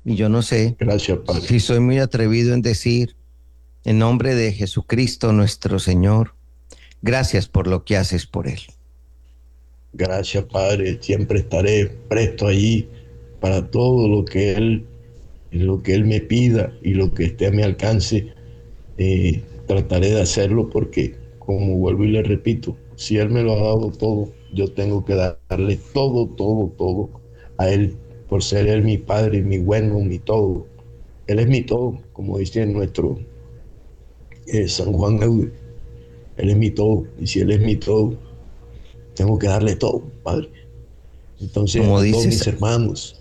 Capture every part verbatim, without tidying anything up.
Y yo no sé Gracias, Padre. si soy muy atrevido en decir, en nombre de Jesucristo nuestro Señor, gracias por lo que haces por Él. Gracias, Padre. Siempre estaré presto allí para todo lo que Él, lo que Él me pida y lo que esté a mi alcance. Eh, trataré de hacerlo porque, como vuelvo y le repito, si Él me lo ha dado todo, yo tengo que darle todo, todo, todo a Él, por ser Él mi Padre, mi bueno, mi todo. Él es mi todo, como dice nuestro eh, San Juan Eudes. Él es mi todo, y si Él es mi todo, tengo que darle todo, Padre. Entonces, Como a todos mis dices, hermanos,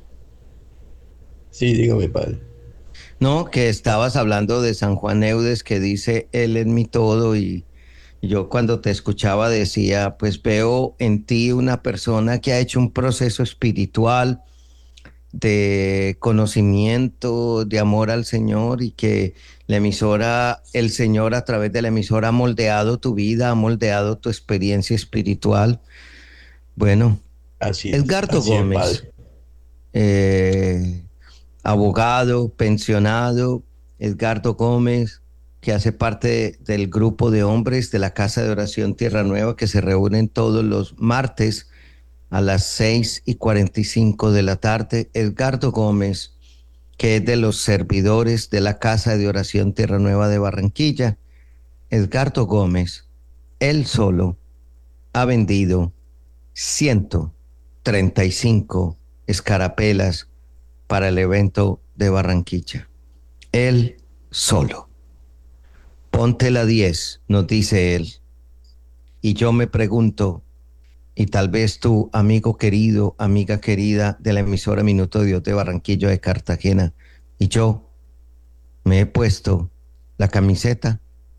sí, dígame, Padre. no, que estabas hablando de San Juan Eudes que dice, Él es mi todo y yo cuando te escuchaba decía, pues veo en ti una persona que ha hecho un proceso espiritual de conocimiento, de amor al Señor y que la emisora, el Señor a través de la emisora ha moldeado tu vida, ha moldeado tu experiencia espiritual. Bueno, Así es, Edgardo así es, Gómez, Padre. eh, abogado, pensionado, Edgardo Gómez, que hace parte del grupo de hombres de la Casa de Oración Tierra Nueva que se reúnen todos los martes a las seis y cuarenta y cinco de la tarde. Edgardo Gómez, que es de los servidores de la Casa de Oración Tierra Nueva de Barranquilla. Edgardo Gómez, él solo, ha vendido ciento treinta y cinco escarapelas para el evento de Barranquilla. Él solo. Ponte la diez, nos dice él. Y yo me pregunto, y tal vez tú, amigo querido, amiga querida de la emisora Minuto de Dios de Barranquilla de Cartagena, y yo me he puesto la camiseta.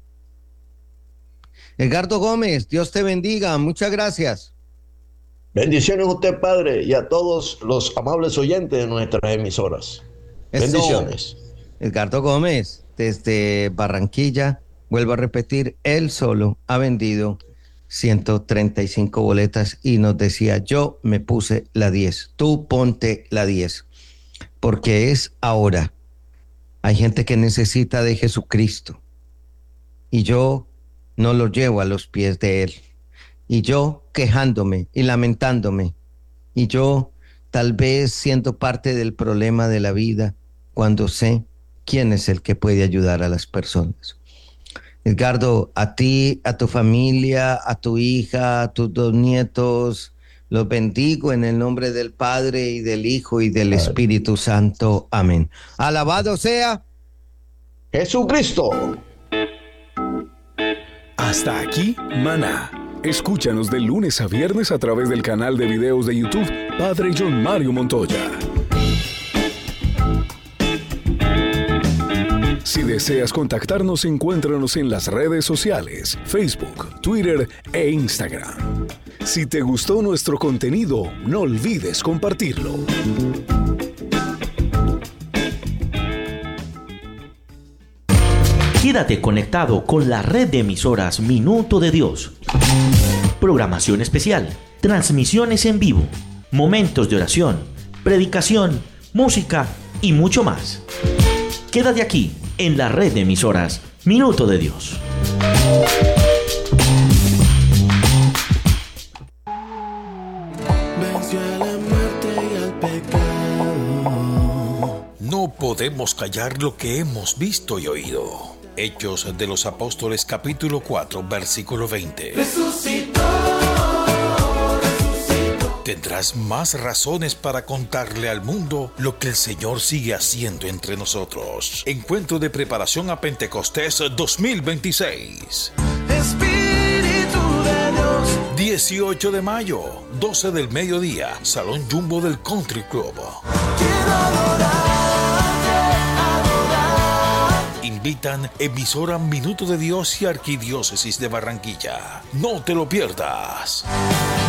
Edgardo Gómez, Dios te bendiga, muchas gracias. Bendiciones a usted, Padre, y a todos los amables oyentes de nuestras emisoras. Eso. Bendiciones. Edgardo Gómez, desde Barranquilla, vuelvo a repetir, él solo ha vendido ciento treinta y cinco boletas y nos decía, yo me puse la diez, tú ponte la diez, porque es ahora. Hay gente que necesita de Jesucristo y yo no lo llevo a los pies de Él. Y yo quejándome y lamentándome. Y yo tal vez siendo parte del problema de la vida cuando sé quién es el que puede ayudar a las personas. Edgardo, a ti, a tu familia, a tu hija, a tus dos nietos, los bendigo en el nombre del Padre y del Hijo y del Padre. Espíritu Santo. Amén. Alabado sea Jesucristo. Hasta aquí, Maná. Escúchanos de lunes a viernes a través del canal de videos de YouTube Padre John Mario Montoya. Si deseas contactarnos, encuéntranos en las redes sociales, Facebook, Twitter e Instagram. Si te gustó nuestro contenido, no olvides compartirlo. Quédate conectado con la red de emisoras Minuto de Dios. Programación especial, transmisiones en vivo, momentos de oración, predicación, música y mucho más. Quédate aquí en la red de emisoras Minuto de Dios. Venció a la muerte y al pecado. No podemos callar lo que hemos visto y oído. Hechos de los Apóstoles capítulo cuatro versículo veinte. Resucitó, resucitó. Tendrás más razones para contarle al mundo lo que el Señor sigue haciendo entre nosotros. Encuentro de preparación a Pentecostés dos mil veintiséis. Espíritu de Dios. dieciocho de mayo, doce del mediodía, Salón Jumbo del Country Club. Quiero adorarte, adorar. Invitan emisora Minuto de Dios y Arquidiócesis de Barranquilla. No te lo pierdas.